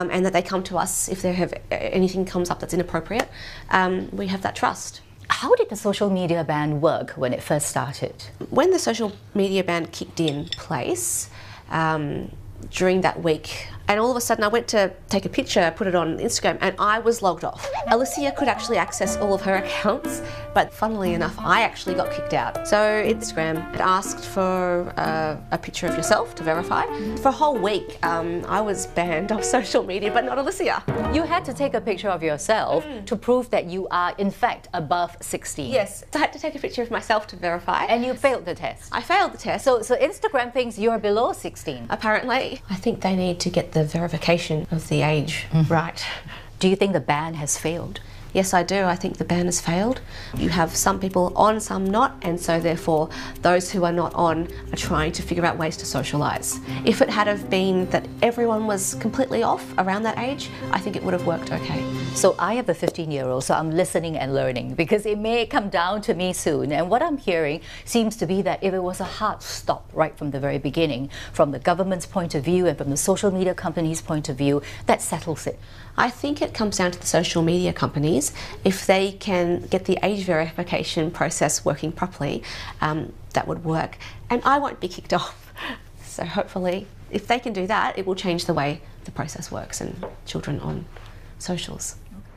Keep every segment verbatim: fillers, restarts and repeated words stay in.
um, and that they come to us if there have anything comes up that's inappropriate. Um, we have that trust. How did the social media ban work when it first started? When the social media ban kicked in place, um, during that week, and all of a sudden I went to take a picture, put it on Instagram, and I was logged off. Alicia could actually access all of her accounts, but funnily enough, I actually got kicked out. So Instagram had asked for uh, a picture of yourself to verify. For a whole week, um, I was banned off social media, but not Alicia. You had to take a picture of yourself mm. to prove that you are in fact above sixteen. Yes, so I had to take a picture of myself to verify. And you failed the test? I failed the test. So, so Instagram thinks you're below sixteen? Apparently. I think they need to get the verification of the age mm-hmm. right. Do you think the ban has failed? Yes, I do. I think the ban has failed. You have some people on, some not, and so therefore those who are not on are trying to figure out ways to socialise. If it had have been that everyone was completely off around that age, I think it would have worked okay. So I have a fifteen-year-old, so I'm listening and learning because it may come down to me soon. And what I'm hearing seems to be that if it was a hard stop right from the very beginning, from the government's point of view and from the social media companies' point of view, that settles it. I think it comes down to the social media companies. If they can get the age verification process working properly, um, that would work. And I won't be kicked off. So hopefully, if they can do that, it will change the way the process works and children on socials.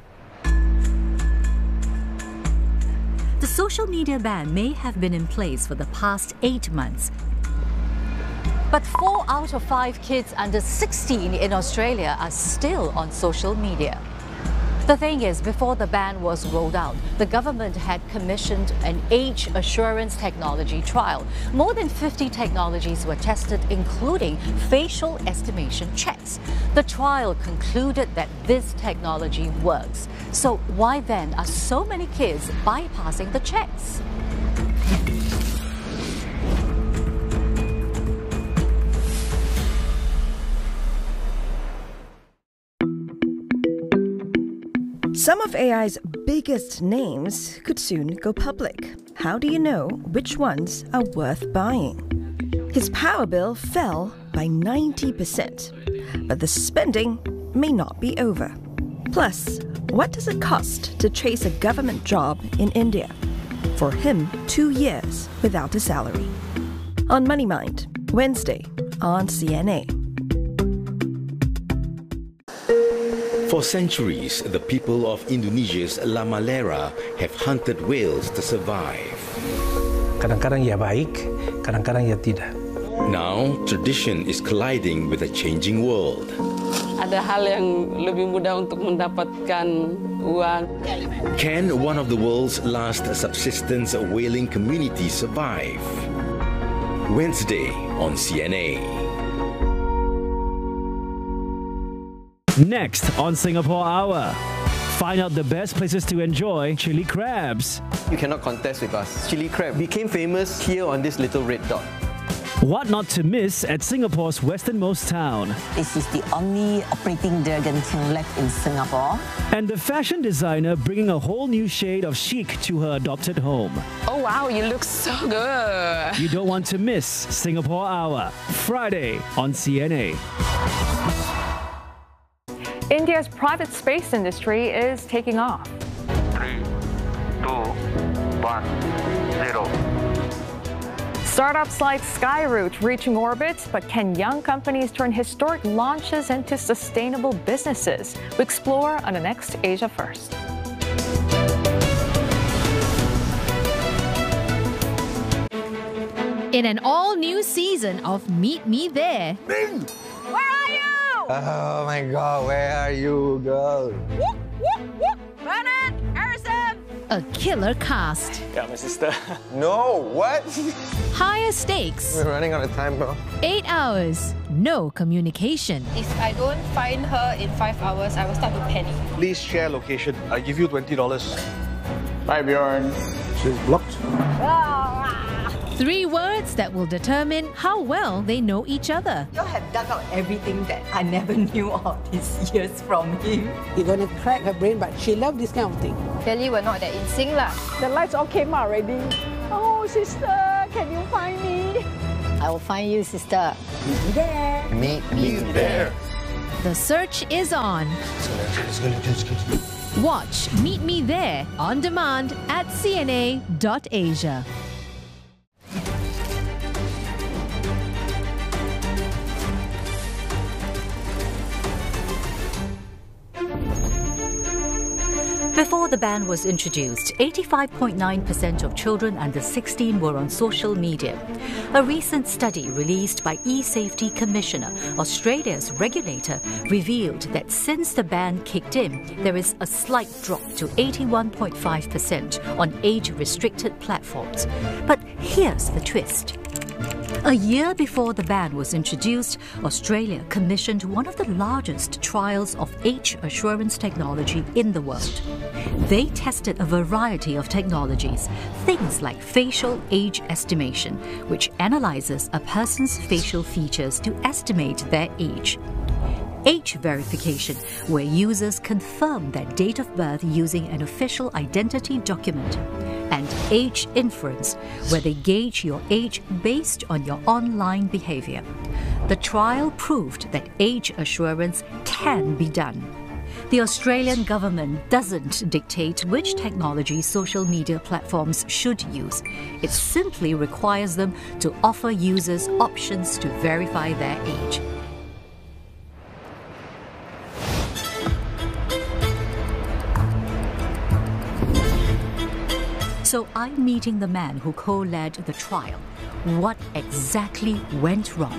The social media ban may have been in place for the past eight months. But four out of five kids under sixteen in Australia are still on social media. The thing is, before the ban was rolled out, the government had commissioned an age assurance technology trial. More than fifty technologies were tested, including facial estimation checks. The trial concluded that this technology works. So why then are so many kids bypassing the checks? Some of A I's biggest names could soon go public. How do you know which ones are worth buying? His power bill fell by ninety percent, but the spending may not be over. Plus, what does it cost to chase a government job in India? For him, two years without a salary. On Money Mind, Wednesday on C N A. For centuries, the people of Indonesia's La Malera have hunted whales to survive. Kadang-kadang ia baik, kadang-kadang ia tidak. Now, tradition is colliding with a changing world. Ada hal yang lebih mudah untuk mendapatkan uang. Can one of the world's last subsistence whaling communities survive? Wednesday on C N A. Next on Singapore Hour, find out the best places to enjoy chili crabs. You cannot contest with us. Chili crab became famous here on this little red dot. What not to miss at Singapore's westernmost town. This is the only operating dragon king left in Singapore. And the fashion designer bringing a whole new shade of chic to her adopted home. Oh wow, you look so good. You don't want to miss Singapore Hour, Friday on C N A. India's private space industry is taking off. Three, two, one, zero. Startups like Skyroot reaching orbit, but can young companies turn historic launches into sustainable businesses? We explore on the next Asia First. In an all-new season of Meet Me There. Ming! Where are you? Oh my God, where are you, girl? Whoop, whoop, whoop. Bernard, Harrison. A killer cast. Yeah, my sister. No, what? Higher stakes. We're running out of time, bro. Eight hours. No communication. If I don't find her in five hours, I will start to panic. Please share location. I give you twenty dollars. Bye, Bjorn. She's blocked. Three words that will determine how well they know each other. You have dug out everything that I never knew all these years from him. You're gonna crack her brain, but she loves this kind of thing. Clearly, we're not that in sync lah. The lights all came out already. Oh, sister, can you find me? I will find you, sister. Meet me there. Meet me there. The search is on. Watch Meet Me There on demand at C N A dot asia. Before the ban was introduced, eighty-five point nine percent of children under sixteen were on social media. A recent study released by eSafety Commissioner, Australia's regulator, revealed that since the ban kicked in, there is a slight drop to eighty-one point five percent on age-restricted platforms. But here's the twist. A year before the ban was introduced, Australia commissioned one of the largest trials of age assurance technology in the world. They tested a variety of technologies, things like facial age estimation, which analyzes a person's facial features to estimate their age. Age verification, where users confirm their date of birth using an official identity document. And age inference, where they gauge your age based on your online behavior. The trial proved that age assurance can be done. The Australian government doesn't dictate which technology social media platforms should use. It simply requires them to offer users options to verify their age. So I'm meeting the man who co-led the trial. What exactly went wrong?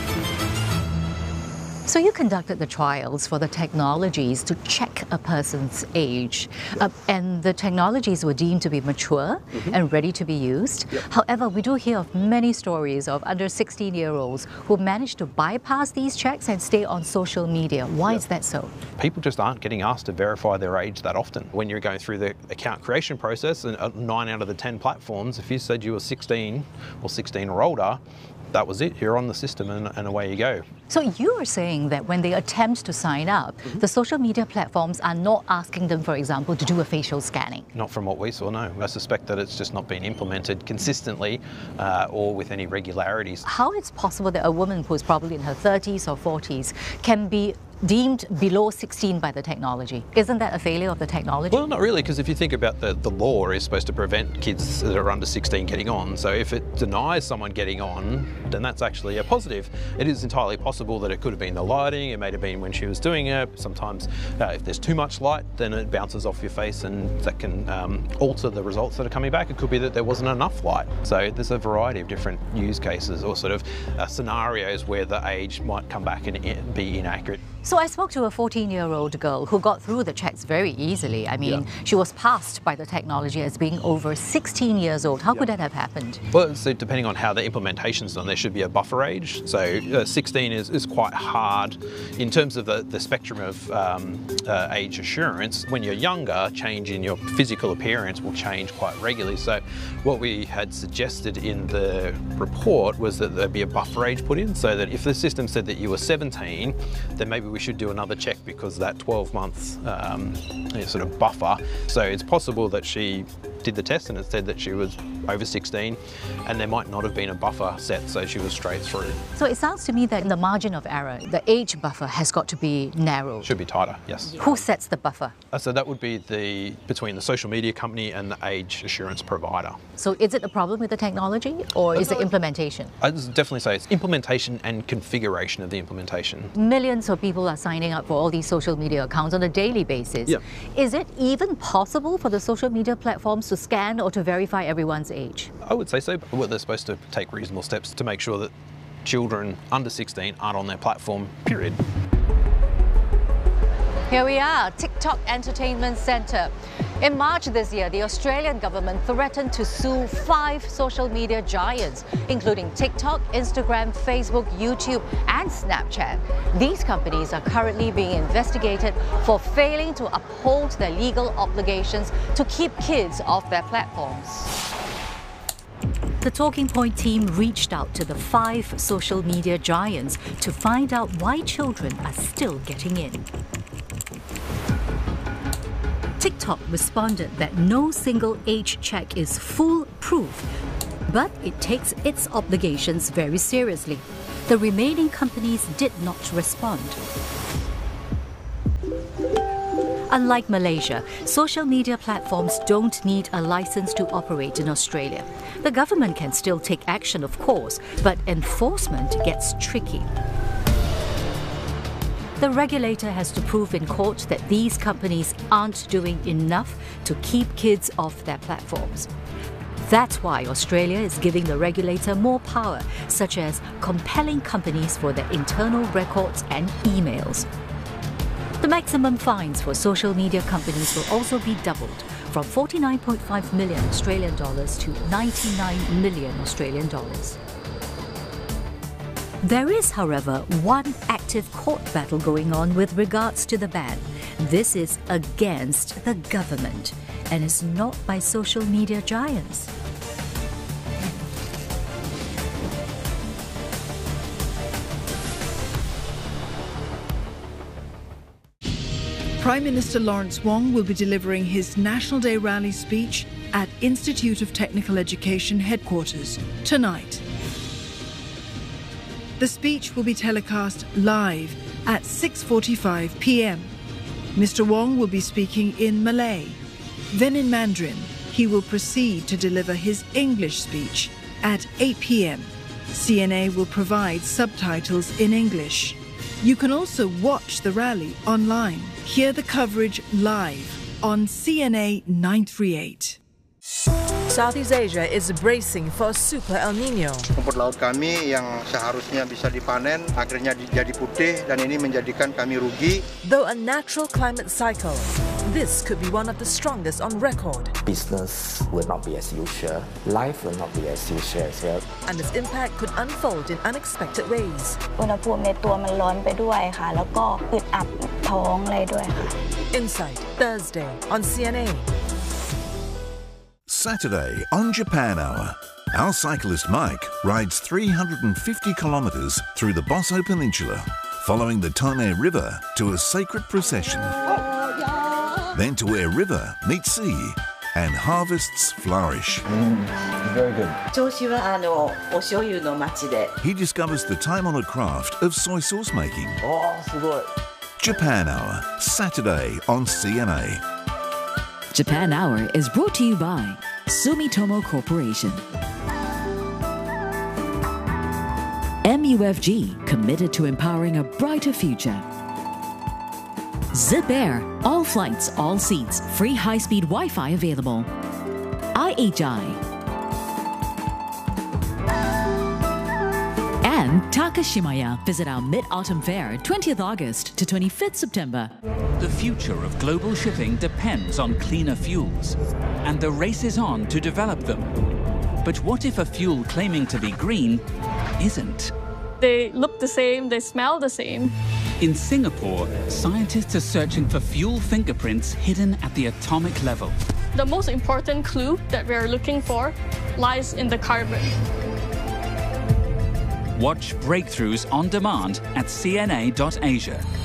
So you conducted the trials for the technologies to check a person's age, uh, and the technologies were deemed to be mature mm-hmm. and ready to be used. Yep. However, we do hear of many stories of under sixteen-year-olds who managed to bypass these checks and stay on social media. Why yep. is that so? People just aren't getting asked to verify their age that often. When you're going through the account creation process, and nine out of the ten platforms, if you said you were sixteen or sixteen or older, that was it. You're on the system and, and away you go. So you are saying that when they attempt to sign up, mm-hmm. the social media platforms are not asking them, for example, to do a facial scanning? Not from what we saw, no. I suspect that it's just not been implemented consistently uh, or with any regularities. How it's possible that a woman who's probably in her thirties or forties can be deemed below sixteen by the technology? Isn't that a failure of the technology? Well, not really, because if you think about the, the law is supposed to prevent kids that are under sixteen getting on. So if it denies someone getting on, then that's actually a positive. It is entirely possible that it could have been the lighting, it may have been when she was doing it. Sometimes uh, if there's too much light, then it bounces off your face and that can um, alter the results that are coming back. It could be that there wasn't enough light. So there's a variety of different use cases or sort of uh, scenarios where the age might come back and be inaccurate. So I spoke to a fourteen-year-old girl who got through the checks very easily. I mean, yeah. she was passed by the technology as being over sixteen years old. How yeah. could that have happened? Well, so depending on how the implementation's done, there should be a buffer age. So uh, sixteen is, is quite hard in terms of the, the spectrum of um, uh, age assurance. When you're younger, change in your physical appearance will change quite regularly. So what we had suggested in the report was that there'd be a buffer age put in, so that if the system said that you were seventeen, then maybe we should do another check because of that twelve month um, sort of buffer. So it's possible that she did the test and it said that she was over sixteen and there might not have been a buffer set, so she was straight through. So it sounds to me that in the margin of error, the age buffer has got to be narrowed. Should be tighter, yes. Who sets the buffer? Uh, so that would be the between the social media company and the age assurance provider. So is it a problem with the technology or is it implementation? I'd definitely say it's implementation and configuration of the implementation. Millions of people are signing up for all these social media accounts on a daily basis. Yeah. Is it even possible for the social media platforms to scan or to verify everyone's age? I would say so. Well, they're supposed to take reasonable steps to make sure that children under sixteen aren't on their platform, period. Here we are, TikTok Entertainment Centre. In March this year, the Australian government threatened to sue five social media giants, including TikTok, Instagram, Facebook, YouTube, and Snapchat. These companies are currently being investigated for failing to uphold their legal obligations to keep kids off their platforms. The Talking Point team reached out to the five social media giants to find out why children are still getting in. TikTok responded that no single age check is foolproof, but it takes its obligations very seriously. The remaining companies did not respond. Unlike Malaysia, social media platforms don't need a license to operate in Australia. The government can still take action, of course, but enforcement gets tricky. The regulator has to prove in court that these companies aren't doing enough to keep kids off their platforms. That's why Australia is giving the regulator more power, such as compelling companies for their internal records and emails. The maximum fines for social media companies will also be doubled, from forty-nine point five million Australian dollars to ninety-nine million Australian dollars. There is, however, one active court battle going on with regards to the ban. This is against the government and is not by social media giants. Prime Minister Lawrence Wong will be delivering his National Day rally speech at Institute of Technical Education headquarters tonight. The speech will be telecast live at six forty-five p m Mister Wong will be speaking in Malay. Then in Mandarin, he will proceed to deliver his English speech at eight p m C N A will provide subtitles in English. You can also watch the rally online. Hear the coverage live on C N A nine thirty-eight. Southeast Asia is bracing for Super El Nino. Rumput laut kami yang seharusnya bisa dipanen akhirnya jadi putih dan ini menjadikan kami rugi. Though a natural climate cycle, this could be one of the strongest on record. Business will not be as usual. Life will not be as usual as well. And its impact could unfold in unexpected ways. อุณหภูมิในตัวมันร้อนไปด้วยค่ะแล้วก็อึดอัดท้องอะไรด้วยค่ะ Insight Thursday on C N A. Saturday on Japan Hour, our cyclist Mike rides three hundred fifty kilometres through the Bosso Peninsula, following the Tone River to a sacred procession. Then to where river meets sea and harvests flourish. Mm, very good. He discovers the time-honoured craft of soy sauce making. Oh, good. Japan Hour, Saturday on C N A. Japan Hour is brought to you by Sumitomo Corporation. M U F G, committed to empowering a brighter future. Zip Air, all flights, all seats, free high-speed Wi-Fi available. I H I. And Takashimaya. Visit our Mid-Autumn Fair, twentieth August to twenty-fifth September. The future of global shipping depends on cleaner fuels, and the race is on to develop them. But what if a fuel claiming to be green isn't? They look the same, they smell the same. In Singapore, scientists are searching for fuel fingerprints hidden at the atomic level. The most important clue that we are looking for lies in the carbon. Watch Breakthroughs on demand at C N A dot Asia.